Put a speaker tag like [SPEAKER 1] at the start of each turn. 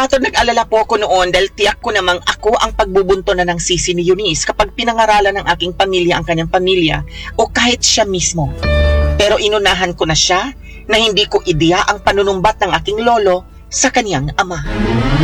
[SPEAKER 1] Senator, nag-alala po ako noon dahil tiyak ko namang ako ang pagbubunto na ng sisi ni Eunice kapag pinangaralan ng aking pamilya ang kanyang pamilya o kahit siya mismo. Pero inunahan ko na siya na hindi ko ideya ang panunumbat ng aking lolo sa kanyang ama.